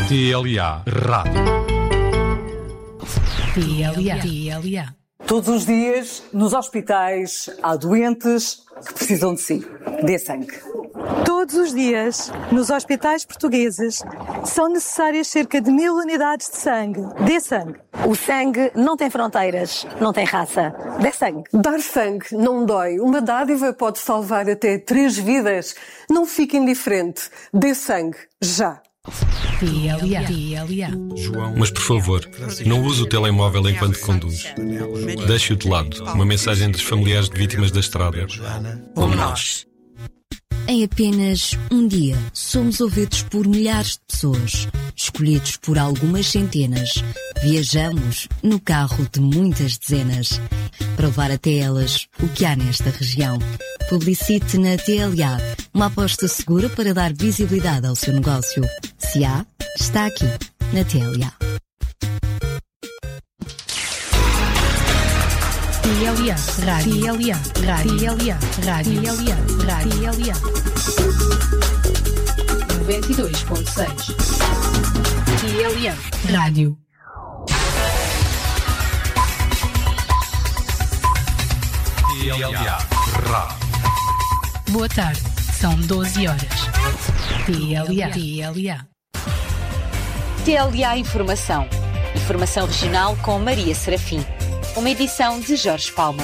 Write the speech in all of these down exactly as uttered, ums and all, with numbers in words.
T L A Rádio. T L A. T L A. Todos os dias, nos hospitais, há doentes que precisam de si. Dê sangue. Todos os dias, nos hospitais portugueses, são necessárias cerca de mil unidades de sangue. Dê sangue. O sangue não tem fronteiras, não tem raça. Dê sangue. Dar sangue não dói. Uma dádiva pode salvar até três vidas. Não fique indiferente. Dê sangue, já. T L A. T L A. Mas, por favor, não use o telemóvel enquanto conduz. Deixe-o de lado. Uma mensagem dos familiares de vítimas da estrada. Como nós. Em apenas um dia, somos ouvidos por milhares de pessoas, escolhidos por algumas centenas. Viajamos no carro de muitas dezenas, para levar até elas o que há nesta região. Publicite na T L A, uma aposta segura para dar visibilidade ao seu negócio. Se há, está aqui, na T L A. T L A. Rádio. T L A. Rádio. T L A. Rádio. T L A. Rádio. T L A. noventa e dois ponto seis. T L A. Rádio. T L A Rádio. Boa tarde. São doze horas. T L A. T L A. T L A Informação. Informação regional com Maria Serafim. Uma edição de Jorge Palma.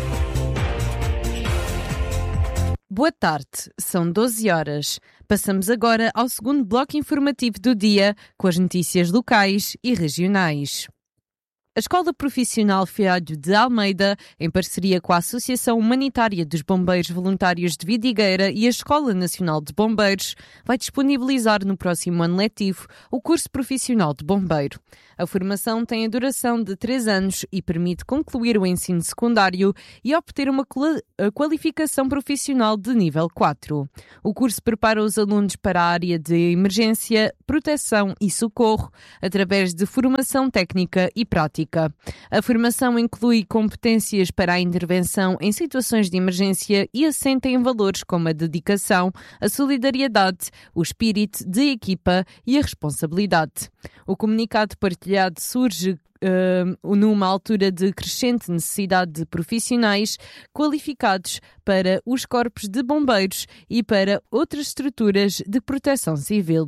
Boa tarde, são doze horas. Passamos agora ao segundo bloco informativo do dia, com as notícias locais e regionais. A Escola Profissional Fialho de Almeida, em parceria com a Associação Humanitária dos Bombeiros Voluntários de Vidigueira e a Escola Nacional de Bombeiros, vai disponibilizar no próximo ano letivo o curso profissional de bombeiro. A formação tem a duração de três anos e permite concluir o ensino secundário e obter uma qualificação profissional de nível quatro. O curso prepara os alunos para a área de emergência, proteção e socorro, através de formação técnica e prática. A formação inclui competências para a intervenção em situações de emergência e assenta em valores como a dedicação, a solidariedade, o espírito de equipa e a responsabilidade. O comunicado partilhado surge Uh, numa altura de crescente necessidade de profissionais qualificados para os corpos de bombeiros e para outras estruturas de proteção civil.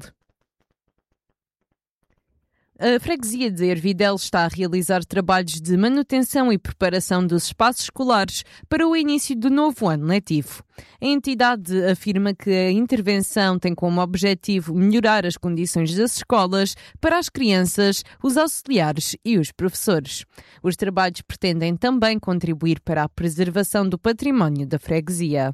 A freguesia de Ervidel está a realizar trabalhos de manutenção e preparação dos espaços escolares para o início do novo ano letivo. A entidade afirma que a intervenção tem como objetivo melhorar as condições das escolas para as crianças, os auxiliares e os professores. Os trabalhos pretendem também contribuir para a preservação do património da freguesia.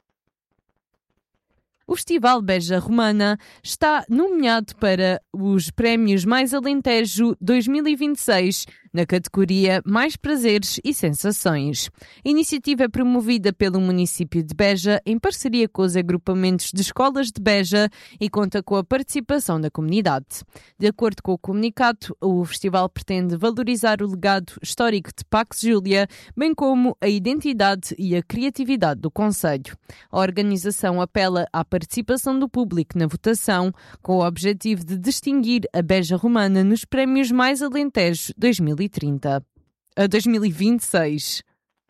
O Festival Beja Romana está nomeado para os Prémios Mais Alentejo dois mil e vinte e seis, na categoria Mais Prazeres e Sensações. A iniciativa é promovida pelo município de Beja em parceria com os agrupamentos de escolas de Beja e conta com a participação da comunidade. De acordo com o comunicado, o festival pretende valorizar o legado histórico de Pax Júlia, bem como a identidade e a criatividade do concelho. A organização apela à participação do público na votação, com o objetivo de distinguir a Beja Romana nos Prémios Mais Alentejo dois mil e trinta a dois mil e vinte e seis.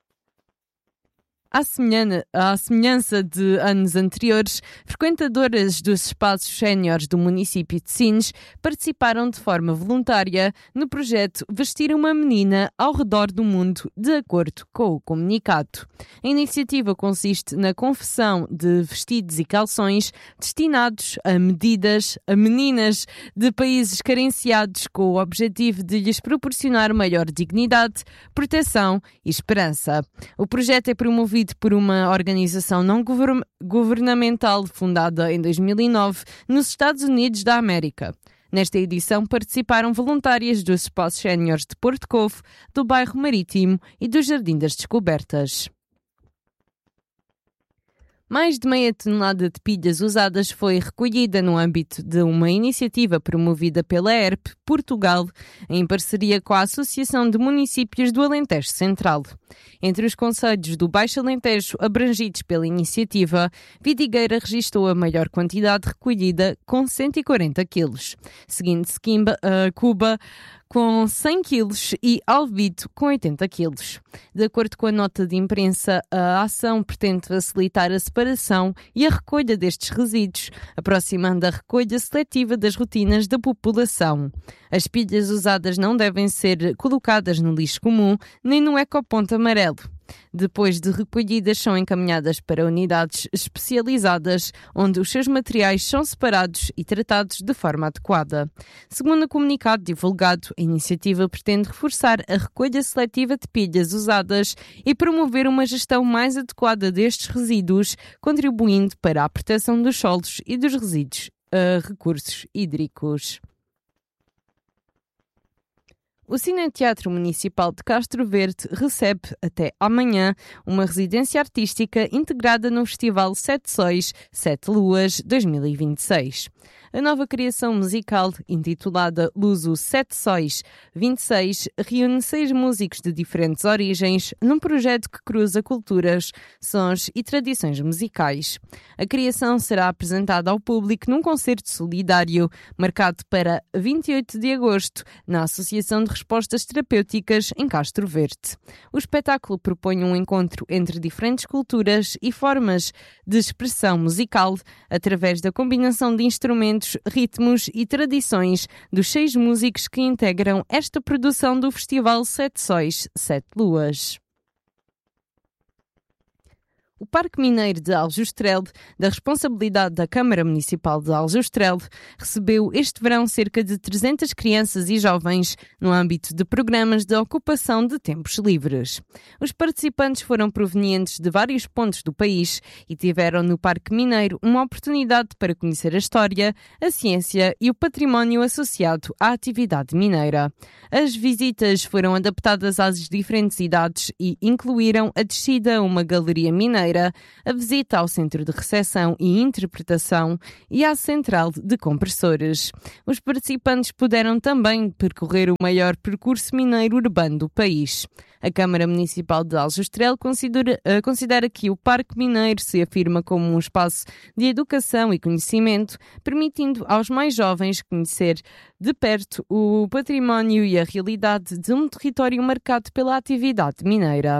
À semelhança, à semelhança de anos anteriores, frequentadoras dos espaços séniores do município de Sines participaram de forma voluntária no projeto Vestir uma Menina ao Redor do Mundo, de acordo com o comunicado. A iniciativa consiste na confecção de vestidos e calções destinados a medidas a meninas de países carenciados, com o objetivo de lhes proporcionar maior dignidade, proteção e esperança. O projeto é promovido por uma organização não govern- governamental fundada em dois mil e nove nos Estados Unidos da América. Nesta edição participaram voluntárias dos espaços séniores de Porto Covo, do bairro Marítimo e do Jardim das Descobertas. Mais de meia tonelada de pilhas usadas foi recolhida no âmbito de uma iniciativa promovida pela E R P Portugal, em parceria com a Associação de Municípios do Alentejo Central. Entre os concelhos do Baixo Alentejo abrangidos pela iniciativa, Vidigueira registrou a maior quantidade recolhida, com cento e quarenta quilos, seguindo-se Quimba, uh, Cuba com cem quilos e Alvito com oitenta quilos. De acordo com a nota de imprensa, a ação pretende facilitar a separação e a recolha destes resíduos, aproximando a recolha seletiva das rotinas da população. As pilhas usadas não devem ser colocadas no lixo comum nem no ecoponto amarelo. Depois de recolhidas, são encaminhadas para unidades especializadas, onde os seus materiais são separados e tratados de forma adequada. Segundo o comunicado divulgado, a iniciativa pretende reforçar a recolha seletiva de pilhas usadas e promover uma gestão mais adequada destes resíduos, contribuindo para a proteção dos solos e dos resíduos a recursos hídricos. O Cineteatro Municipal de Castro Verde recebe até amanhã uma residência artística integrada no Festival Sete Sóis, Sete Luas dois mil e vinte e seis. A nova criação musical, intitulada Luso Sete Sóis vinte e seis, reúne seis músicos de diferentes origens num projeto que cruza culturas, sons e tradições musicais. A criação será apresentada ao público num concerto solidário, marcado para vinte e oito de agosto, na Associação de Respostas Terapêuticas em Castro Verde. O espetáculo propõe um encontro entre diferentes culturas e formas de expressão musical, através da combinação de instrumentos, ritmos e tradições dos seis músicos que integram esta produção do Festival Sete Sóis, Sete Luas. O Parque Mineiro de Aljustrel, da responsabilidade da Câmara Municipal de Aljustrel, recebeu este verão cerca de trezentas crianças e jovens no âmbito de programas de ocupação de tempos livres. Os participantes foram provenientes de vários pontos do país e tiveram no Parque Mineiro uma oportunidade para conhecer a história, a ciência e o património associado à atividade mineira. As visitas foram adaptadas às diferentes idades e incluíram a descida a uma galeria mineira, a visita ao centro de recepção e interpretação e à central de compressores. Os participantes puderam também percorrer o maior percurso mineiro urbano do país. A Câmara Municipal de Aljustrel considera, considera que o Parque Mineiro se afirma como um espaço de educação e conhecimento, permitindo aos mais jovens conhecer de perto o património e a realidade de um território marcado pela atividade mineira.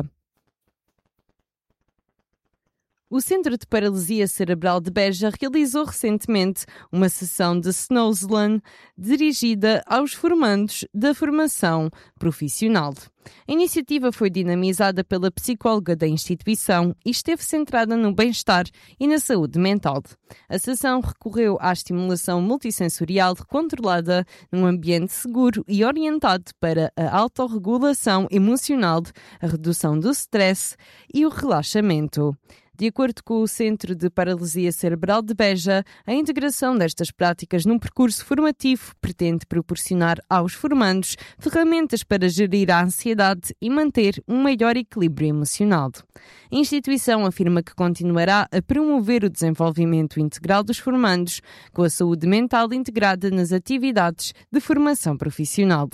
O Centro de Paralisia Cerebral de Beja realizou recentemente uma sessão de Snowsland dirigida aos formandos da formação profissional. A iniciativa foi dinamizada pela psicóloga da instituição e esteve centrada no bem-estar e na saúde mental. A sessão recorreu à estimulação multissensorial controlada num ambiente seguro e orientado para a autorregulação emocional, a redução do stress e o relaxamento. De acordo com o Centro de Paralisia Cerebral de Beja, a integração destas práticas num percurso formativo pretende proporcionar aos formandos ferramentas para gerir a ansiedade e manter um maior equilíbrio emocional. A instituição afirma que continuará a promover o desenvolvimento integral dos formandos, com a saúde mental integrada nas atividades de formação profissional.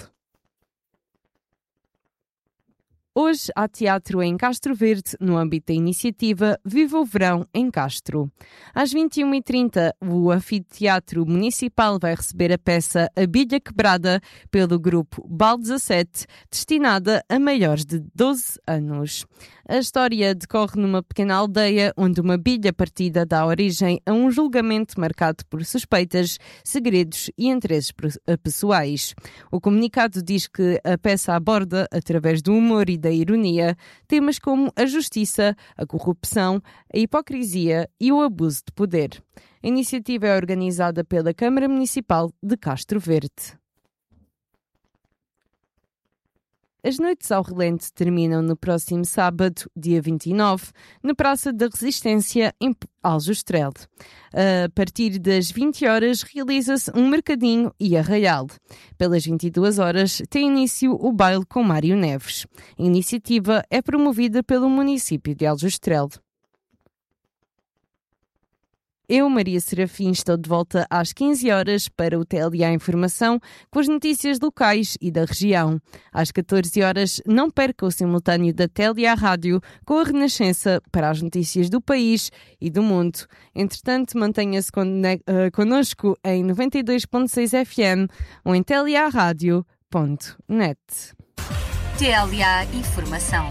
Hoje há teatro em Castro Verde, no âmbito da iniciativa Viva o Verão em Castro. Às vinte e uma e trinta, o Anfiteatro Municipal vai receber a peça A Bilha Quebrada, pelo grupo Bal dezassete, destinada a maiores de doze anos. A história decorre numa pequena aldeia onde uma bilha partida dá origem a um julgamento marcado por suspeitas, segredos e interesses pessoais. O comunicado diz que a peça aborda, através do humor e da ironia, temas como a justiça, a corrupção, a hipocrisia e o abuso de poder. A iniciativa é organizada pela Câmara Municipal de Castro Verde. As noites ao relente terminam no próximo sábado, dia vinte e nove, na Praça da Resistência, em Aljustrel. A partir das vinte horas realiza-se um mercadinho e arraial. Pelas vinte e duas horas tem início o baile com Mário Neves. A iniciativa é promovida pelo município de Aljustrel. Eu, Maria Serafim, estou de volta às quinze horas para o T L A Informação com as notícias locais e da região. Às catorze horas, não perca o simultâneo da T L A Rádio com a Renascença para as notícias do país e do mundo. Entretanto, mantenha-se connosco em noventa e dois ponto seis F M ou em T L A rádio ponto net. T L A Informação.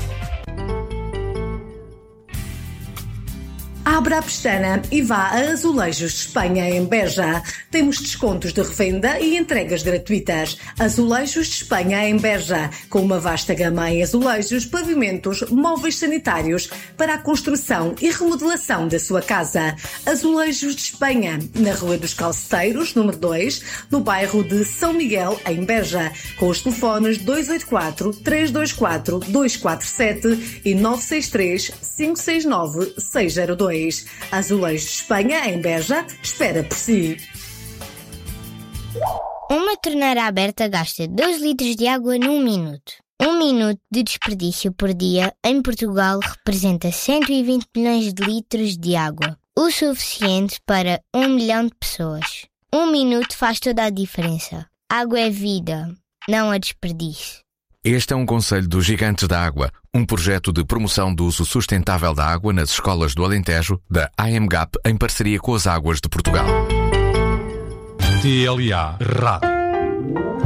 Abra a pestana e vá a Azulejos de Espanha, em Beja. Temos descontos de revenda e entregas gratuitas. Azulejos de Espanha, em Beja, com uma vasta gama em azulejos, pavimentos, móveis sanitários para a construção e remodelação da sua casa. Azulejos de Espanha, na Rua dos Calceteiros, número dois, no bairro de São Miguel, em Beja, com os telefones dois oito quatro, três dois quatro, dois quatro sete e nove seis três, cinco seis nove, seis zero dois. Azulejos de Espanha, em Beja, espera por si. Uma torneira aberta gasta dois litros de água num minuto. Um minuto de desperdício por dia em Portugal representa cento e vinte milhões de litros de água, o suficiente para um milhão de pessoas. Um minuto faz toda a diferença. Água é vida, não a desperdício. Este é um conselho dos Gigantes da Água, um projeto de promoção do uso sustentável da água nas escolas do Alentejo, da A M G A P, em parceria com as Águas de Portugal. T L A Rádio.